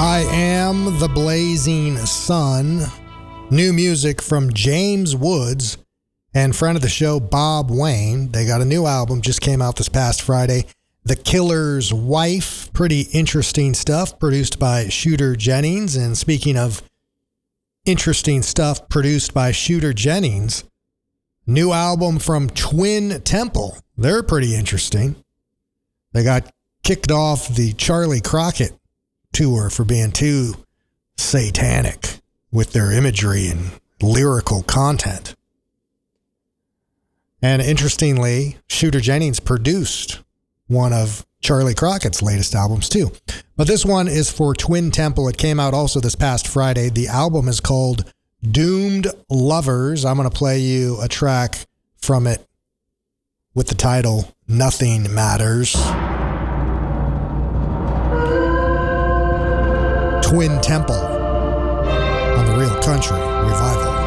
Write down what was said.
I Am the Blazing Sun. New music from James Woods and friend of the show, Bob Wayne. They got a new album, just came out this past Friday. The Killer's Wife. Pretty interesting stuff, produced by Shooter Jennings. And speaking of interesting stuff produced by Shooter Jennings, new album from Twin Temple. They're pretty interesting. They got kicked off the Charlie Crockett tour for being too satanic with their imagery and lyrical content. And interestingly, Shooter Jennings produced one of Charlie Crockett's latest albums too. But this one is for Twin Temple. It came out also this past Friday. The album is called Doomed Lovers. I'm going to play you a track from it with the title Nothing Matters. Twin Temple on the Real Country Revival.